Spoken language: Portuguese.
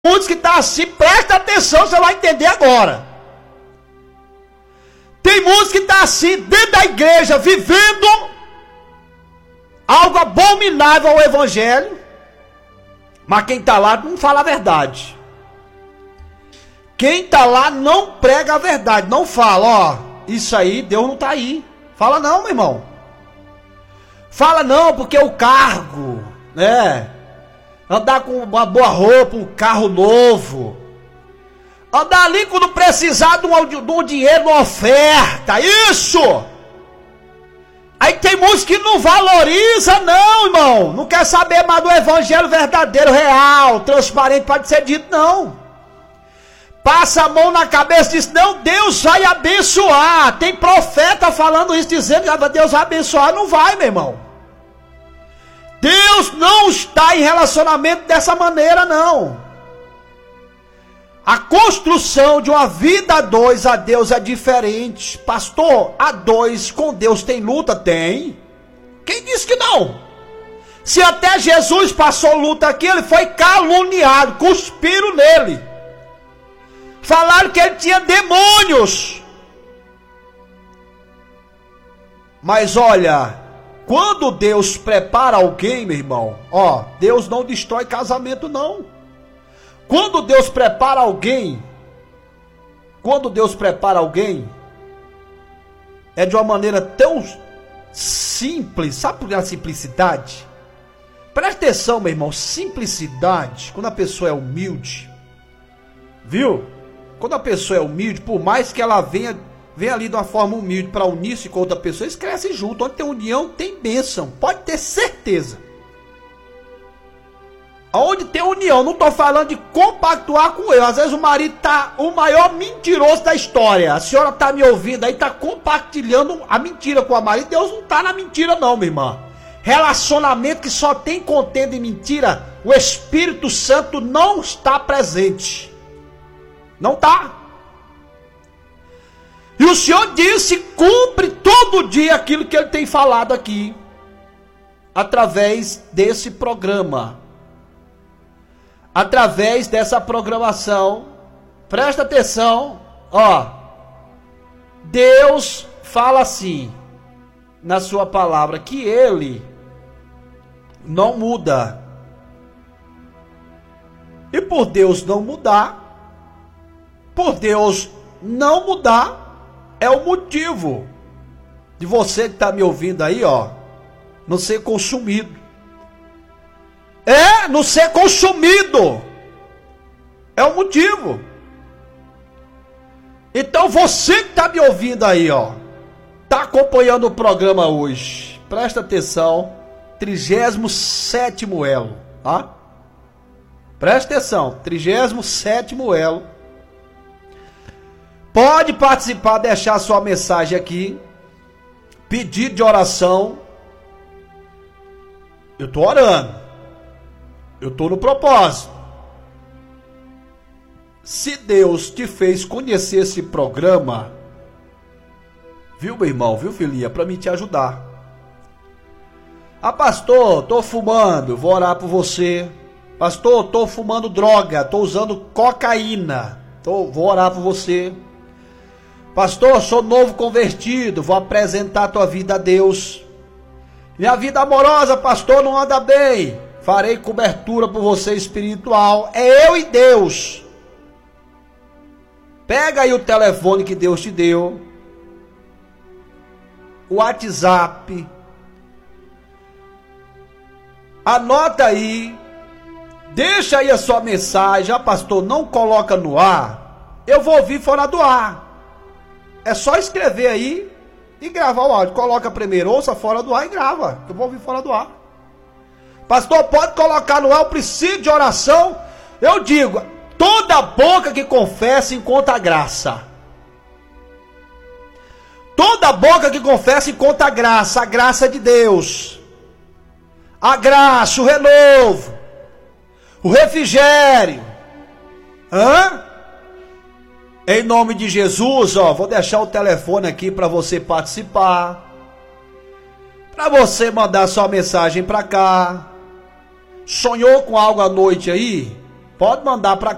muitos que estão assim, presta atenção, você vai entender agora. Tem muitos que estão assim, dentro da igreja, vivendo algo abominável ao evangelho, mas quem está lá não fala a verdade. Quem está lá não prega a verdade, não fala, ó, isso aí, Deus não está aí. Fala não, meu irmão. Fala não, porque o cargo, né? Andar com uma boa roupa, um carro novo. Andar ali quando precisar de um dinheiro, uma oferta, isso! Aí tem muitos que não valoriza não, irmão. Não quer saber mais do evangelho verdadeiro, real, transparente, pode ser dito não. Passa a mão na cabeça e diz, não, Deus vai abençoar. Tem profeta falando isso, dizendo que Deus vai abençoar. Não vai, meu irmão. Deus não está em relacionamento dessa maneira, não. A construção de uma vida a dois a Deus é diferente. Pastor, a dois com Deus tem luta? Tem. Quem disse que não? Se até Jesus passou luta aqui, ele foi caluniado, cuspiram nele. Falaram que ele tinha demônios. Mas olha, quando Deus prepara alguém, meu irmão, ó, Deus não destrói casamento não. Quando Deus prepara alguém, é de uma maneira tão simples, sabe por que a simplicidade? Presta atenção, meu irmão, simplicidade, quando a pessoa é humilde, viu? Quando a pessoa é humilde, por mais que ela venha ali de uma forma humilde para unir-se com outra pessoa, eles crescem juntos. Onde tem união, tem bênção. Pode ter certeza. Onde tem união, não estou falando de compactuar com eu. Às vezes o marido está o maior mentiroso da história. A senhora está me ouvindo aí, está compartilhando a mentira com a marido. Deus não está na mentira não, minha irmã. Relacionamento que só tem contenda e mentira, o Espírito Santo não está presente. Não está. E o Senhor disse, cumpre todo dia aquilo que Ele tem falado aqui, através desse programa, através dessa programação. Presta atenção, ó, Deus fala assim, na sua palavra, que Ele não muda. E por Deus não mudar, é o motivo de você que está me ouvindo aí, ó, não ser consumido. Não ser consumido. É o motivo. Então você que está me ouvindo aí, ó, está acompanhando o programa hoje, presta atenção, 37º elo, tá? Presta atenção, 37º elo. Pode participar, deixar sua mensagem aqui, pedido de oração. Eu estou orando, eu estou no propósito. Se Deus te fez conhecer esse programa, viu, meu irmão, viu, filhinha, para mim te ajudar. Ah, pastor, estou fumando, vou orar por você. Pastor, estou fumando droga, estou usando cocaína, vou orar por você. Pastor, sou novo convertido, vou apresentar a tua vida a Deus. Minha vida amorosa, pastor, não anda bem, farei cobertura por você espiritual. É eu e Deus. Pega aí o telefone que Deus te deu, o WhatsApp, anota aí, deixa aí a sua mensagem. Ah, pastor, não coloca no ar, eu vou ouvir fora do ar. É só escrever aí e gravar o áudio. Coloca primeiro, ouça fora do ar e grava. Eu vou ouvir fora do ar. Pastor, pode colocar no ar, eu preciso de oração. Eu digo, toda boca que confessa encontra graça. Toda boca que confessa encontra a graça de Deus. A graça, o renovo, o refrigério. Em nome de Jesus, ó, vou deixar o telefone aqui para você participar, para você mandar sua mensagem para cá. Sonhou com algo à noite aí? Pode mandar para